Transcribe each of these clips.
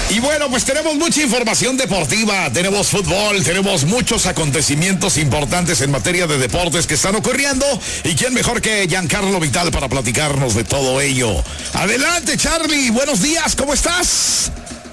Y bueno, pues tenemos mucha información deportiva, tenemos fútbol, tenemos muchos acontecimientos importantes en materia de deportes que están ocurriendo. ¿Y quién mejor que Giancarlo Vital para platicarnos de todo ello? Adelante, Charlie, buenos días, ¿cómo estás?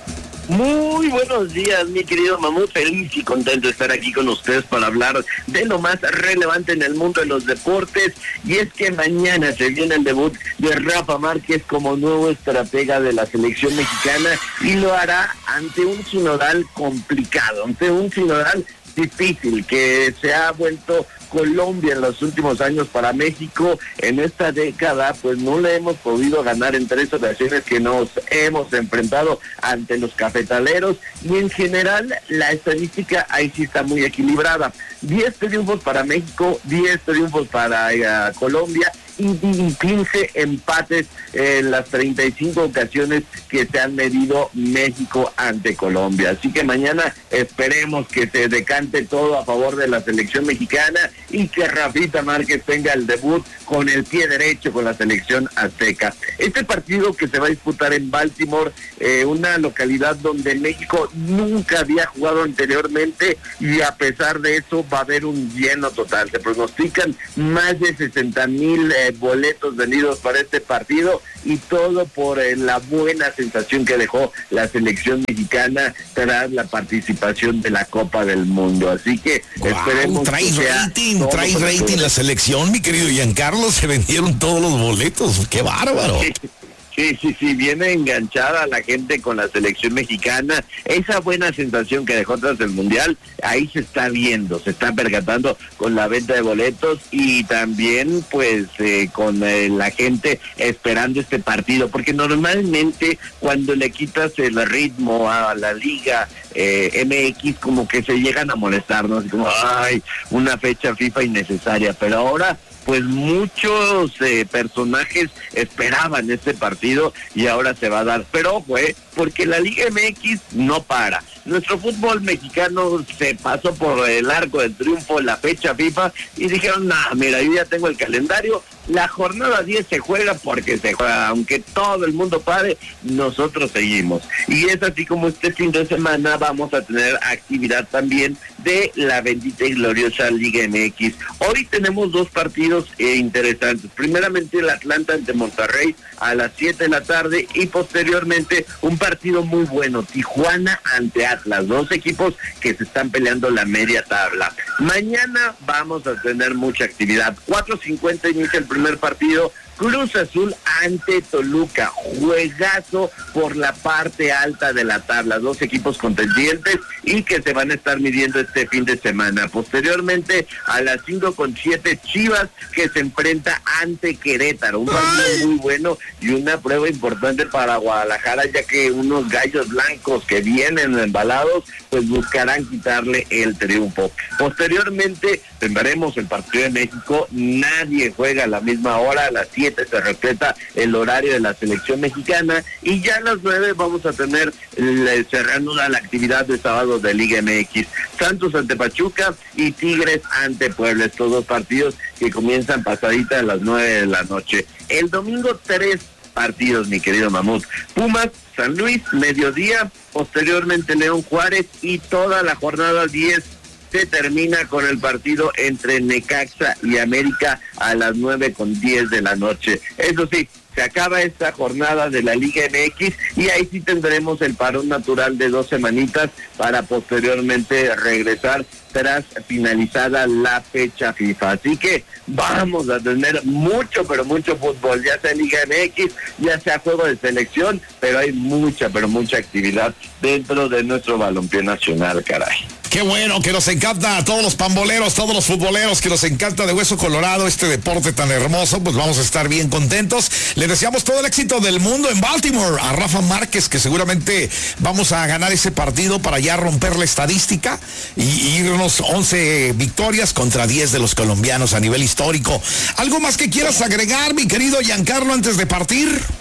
Muy buenos días, mi querido Mamut. Feliz y contento de estar aquí con ustedes para hablar de lo más relevante en el mundo de los deportes. Y es que mañana se viene el debut de Rafa Márquez como nuevo estratega de la selección mexicana y lo hará ante un sinodal complicado, ante un sinodal difícil que se ha vuelto Colombia en los últimos años para México. En esta década pues no le hemos podido ganar en 3 ocasiones que nos hemos enfrentado ante los cafetaleros, y en general la estadística ahí sí está muy equilibrada. 10 triunfos para México, 10 triunfos para Colombia y 15 empates en las 35 ocasiones que se han medido México ante Colombia. Así que mañana esperemos que se decante todo a favor de la selección mexicana y que Rafita Márquez tenga el debut con el pie derecho con la selección azteca. Este partido que se va a disputar en Baltimore, una localidad donde México nunca había jugado anteriormente, y a pesar de eso va a haber un lleno total. Se pronostican más de 60,000 boletos vendidos para este partido, y todo por la buena sensación que dejó la selección mexicana tras la participación de la Copa del Mundo. Así que esperemos trae rating la selección, mi querido Giancarlo. Se vendieron todos los boletos, qué bárbaro. Sí, viene enganchada la gente con la selección mexicana. Esa buena sensación que dejó tras el Mundial, ahí se está viendo, se está percatando con la venta de boletos, y también pues con la gente esperando este partido, porque normalmente cuando le quitas el ritmo a la Liga MX como que se llegan a molestarnos, como ay, una fecha FIFA innecesaria, pero ahora pues muchos personajes esperaban este partido y ahora se va a dar. Pero ojo, porque la Liga MX no para. Nuestro fútbol mexicano se pasó por el arco del triunfo en la fecha FIFA y dijeron, mira, yo ya tengo el calendario, la jornada 10 se juega porque se juega, aunque todo el mundo pare, nosotros seguimos. Y es así como este fin de semana vamos a tener actividad también de la bendita y gloriosa Liga MX. Hoy tenemos 2 partidos interesantes. Primeramente el Atlanta ante Monterrey a las 7 de la tarde, y posteriormente un partido muy bueno, Tijuana ante Atlas, 2 equipos que se están peleando la media tabla. Mañana vamos a tener mucha actividad. 4:50 inicia el primer partido, Cruz Azul ante Toluca, juegazo por la parte alta de la tabla, 2 equipos contendientes y que se van a estar midiendo este fin de semana. Posteriormente a las 5:07 Chivas, que se enfrenta ante Querétaro, un partido muy bueno y una prueba importante para Guadalajara, ya que unos gallos blancos que vienen embalados pues buscarán quitarle el triunfo. Posteriormente tendremos el partido de México, nadie juega a la misma hora, a las 7 se respeta el horario de la selección mexicana, y ya a las 9 vamos a tener cerrando la actividad de sábado de Liga MX, Santos ante Pachuca y Tigres ante Puebla. Estos 2 partidos que comienzan pasadita a las 9 de la noche. El domingo 3 partidos, mi querido Mamut. Pumas, San Luis, mediodía, posteriormente León Juárez, y toda la jornada 10 se termina con el partido entre Necaxa y América a las 9:10 de la noche. Eso sí, se acaba esta jornada de la Liga MX y ahí sí tendremos el parón natural de 2 semanitas para posteriormente regresar tras finalizada la fecha FIFA. Así que vamos a tener mucho, pero mucho fútbol, ya sea Liga MX, ya sea juego de selección, pero hay mucha, pero mucha actividad dentro de nuestro balompié nacional, caray. Qué bueno, que nos encanta a todos los pamboleros, todos los futboleros, que nos encanta de hueso colorado este deporte tan hermoso. Pues vamos a estar bien contentos. Le deseamos todo el éxito del mundo en Baltimore a Rafa Márquez, que seguramente vamos a ganar ese partido para ya romper la estadística y irnos 11 victorias contra 10 de los colombianos a nivel histórico. ¿Algo más que quieras agregar, mi querido Giancarlo, antes de partir?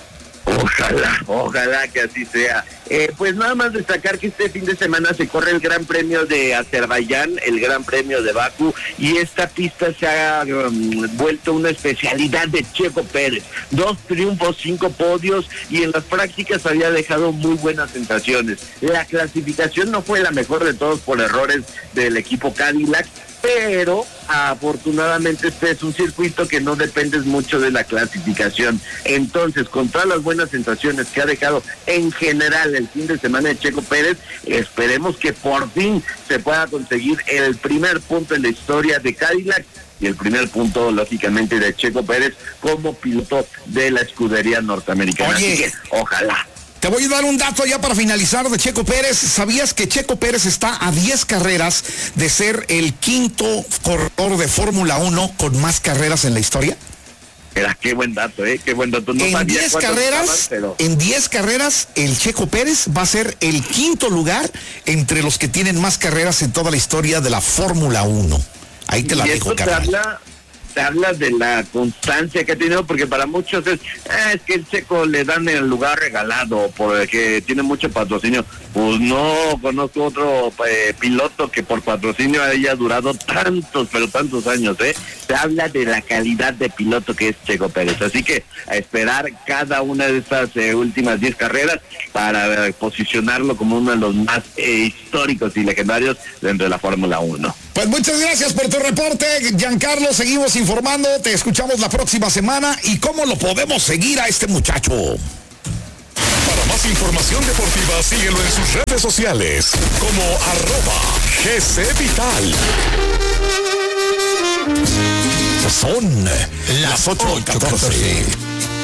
Ojalá que así sea. Pues nada más destacar que este fin de semana se corre el Gran Premio de Azerbaiyán, el Gran Premio de Bakú, y esta pista se ha vuelto una especialidad de Checo Pérez. 2 triunfos, 5 podios, y en las prácticas había dejado muy buenas sensaciones. La clasificación no fue la mejor de todos por errores del equipo Cadillac, pero afortunadamente este es un circuito que no depende mucho de la clasificación. Entonces, con todas las buenas sensaciones que ha dejado en general el fin de semana de Checo Pérez, esperemos que por fin se pueda conseguir el primer punto en la historia de Cadillac y el primer punto, lógicamente, de Checo Pérez como piloto de la escudería norteamericana. Oye, así que, ojalá. Te voy a dar un dato ya para finalizar de Checo Pérez. ¿Sabías que Checo Pérez está a 10 carreras de ser el quinto corredor de Fórmula 1 con más carreras en la historia? Qué buen dato, qué buen dato. No en 10 carreras, estaban, pero... en 10 carreras, el Checo Pérez va a ser el quinto lugar entre los que tienen más carreras en toda la historia de la Fórmula 1. Ahí te la dejo, carnal. Se habla de la constancia que ha tenido, porque para muchos es que el Checo le dan el lugar regalado porque tiene mucho patrocinio. Pues no conozco otro piloto que por patrocinio haya durado tantos años. Se habla de la calidad de piloto que es Checo Pérez, así que a esperar cada una de estas últimas 10 carreras para posicionarlo como uno de los más históricos y legendarios dentro de la Fórmula 1. Pues muchas gracias por tu reporte, Giancarlo. Seguimos informando, te escuchamos la próxima semana. ¿Y cómo lo podemos seguir a este muchacho? Para más información deportiva, síguelo en sus redes sociales como @GCVital. Son las 8:14.